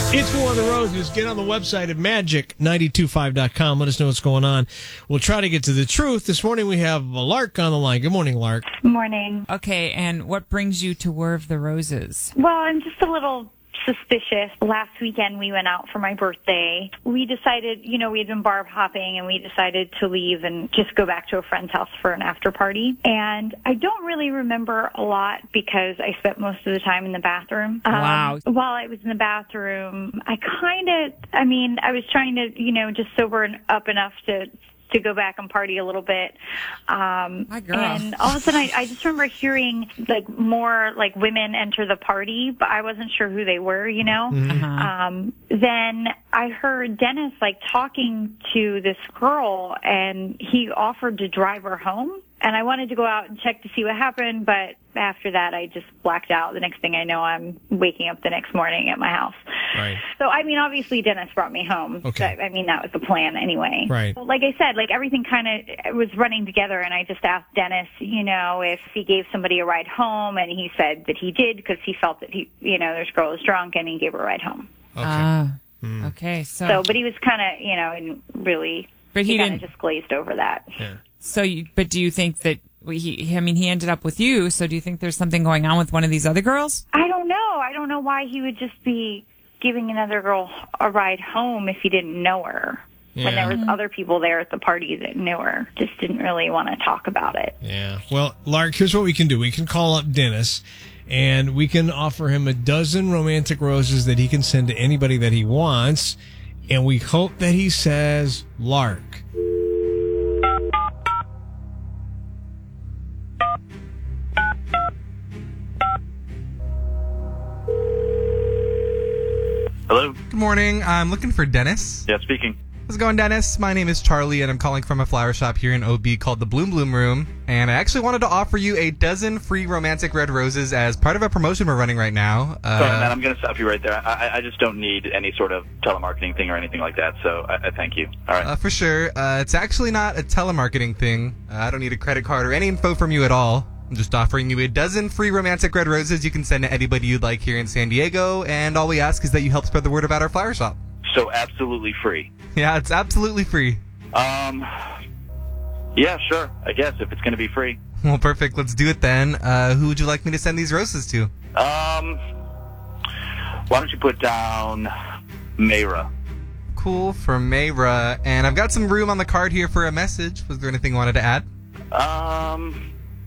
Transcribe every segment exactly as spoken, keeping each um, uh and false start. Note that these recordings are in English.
It's War of the Roses. Get on the website at magic nine two five dot com. Let us know what's going on. We'll try to get to the truth. This morning we have Lark on the line. Good morning, Lark. Good morning. Okay, and what brings you to War of the Roses? Well, I'm just a little suspicious. Last weekend we went out for my birthday. We decided, you know, we had been bar hopping and we decided to leave and just go back to a friend's house for an after party. And I don't really remember a lot because I spent most of the time in the bathroom. Wow. Um, while I was in the bathroom, I kind of, I mean, I was trying to, you know, just sober up enough to to go back and party a little bit. Um, My girl. And all of a sudden, I, I just remember hearing like more like women enter the party, but I wasn't sure who they were, you know? Uh-huh. Um, then I heard Dennis like talking to this girl and he offered to drive her home. And I wanted to go out and check to see what happened, but after that, I just blacked out. The next thing I know, I'm waking up the next morning at my house. Right. So, I mean, obviously, Dennis brought me home. Okay. I mean, that was the plan anyway. Right. But like I said, like everything kind of was running together, and I just asked Dennis, you know, if he gave somebody a ride home, and he said that he did because he felt that he, you know, this girl was drunk, and he gave her a ride home. Okay. Ah, okay, so, So, but he was kind of, you know, and really, But he kind of didn't- just glazed over that. Yeah. so you, but do you think that he, I mean, he ended up with you, so do you think there's something going on with one of these other girls? I don't know. I don't know why he would just be giving another girl a ride home if he didn't know her. When Yeah. there was other people there at the party that knew her. Just didn't really want to talk about it. Yeah. Well, Lark, here's what we can do. We can call up Dennis, and we can offer him a dozen romantic roses that he can send to anybody that he wants, and we hope that he says Lark. Hello? Good morning. I'm looking for Dennis. Yeah, speaking. How's it going, Dennis? My name is Charlie, and I'm calling from a flower shop here in O B called the Bloom Bloom Room. And I actually wanted to offer you a dozen free romantic red roses as part of a promotion we're running right now. Uh, Sorry, man, I'm going to stop you right there. I, I just don't need any sort of telemarketing thing or anything like that, so I, I thank you. All right. uh, for sure. Uh, it's actually not a telemarketing thing. Uh, I don't need a credit card or any info from you at all. I'm just offering you a dozen free romantic red roses you can send to anybody you'd like here in San Diego, and all we ask is that you help spread the word about our flower shop. So absolutely free. Yeah, it's absolutely free. Um, yeah, sure, I guess, if it's going to be free. Well, perfect. Let's do it then. Uh, who would you like me to send these roses to? Um, why don't you put down Mayra? Cool, for Mayra. And I've got some room on the card here for a message. Was there anything you wanted to add? Um,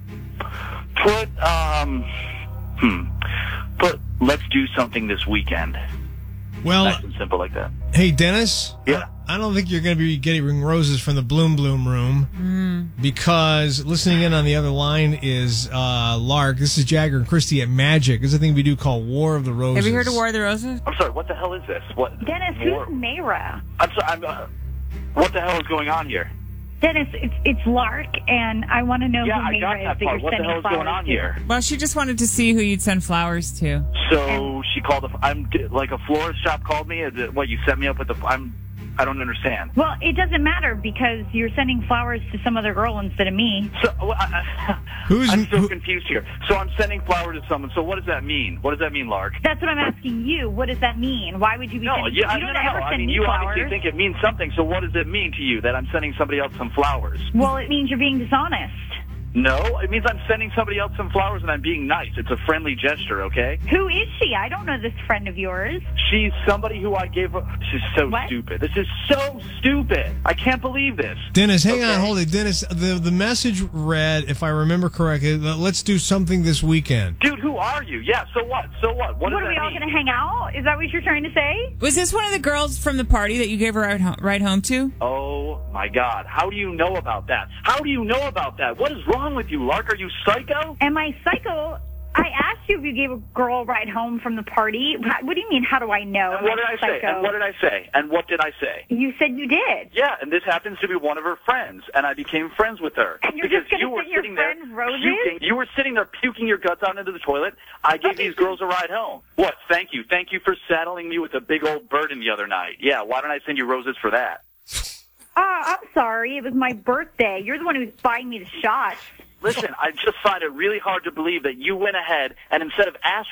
put, um, hmm, put, let's do something this weekend. Well, Nice and simple like that. hey, Dennis. Yeah. I don't think you're going to be getting roses from the Bloom Bloom Room because listening in on the other line is uh, Lark. This is Jagger and Christy at Magic. This is a thing we do called War of the Roses. Have you heard of War of the Roses? I'm sorry, what the hell is this? What? Dennis, War- who's Mayra? I'm sorry, I'm, uh, what the hell is going on here? Dennis, it's, it's Lark, and I want to know Yeah, who I got Mayra is that that part. you're What the sending hell is flowers going on to. here? Well, she just wanted to see who you'd send flowers to. So she called. A, I'm like a florist shop called me. Is it, what you set me up with the? I'm. I don't understand. Well, it doesn't matter because you're sending flowers to some other girl instead of me. So well, I, Who's- I'm so who- confused here. So I'm sending flowers to someone. So what does that mean? What does that mean, Lark? That's what I'm asking you. What does that mean? Why would you be No, sending? yeah, you no, don't no, ever no. send I mean, me you flowers. obviously think it means something. So what does it mean to you that I'm sending somebody else some flowers? Well, it means you're being dishonest. No, it means I'm sending somebody else some flowers and I'm being nice. It's a friendly gesture, okay? Who is she? I don't know this friend of yours. She's somebody who I gave. A, this is so What? stupid. This is so stupid. I can't believe this. Dennis, hang on, Okay. hold it. Dennis, the, the message read, if I remember correctly, let's do something this weekend. Dude, who are you? Yeah, so what? So what? What, What, does are we that all mean? going to hang out? Is that what you're trying to say? Was this one of the girls from the party that you gave her ride home, ride home to? Oh, my God. How do you know about that? How do you know about that? What is wrong with you, Lark? Are you psycho? Am I psycho? I asked you if you gave a girl a ride home from the party. What do you mean, how do I know? And Am what did I say? psycho? And what did I say? And what did I say? You said you did. Yeah, and this happens to be one of her friends, and I became friends with her. And you're because just gonna you were send your sitting there friend roses? puking. You were sitting there puking your guts out into the toilet. I gave these girls a ride home. What? Thank you. Thank you for saddling me with a big old burden the other night. Yeah, why don't I send you roses for that? Oh, I'm sorry. It was my birthday. You're the one who's buying me the shots. Listen, I just find it really hard to believe that you went ahead and instead of asking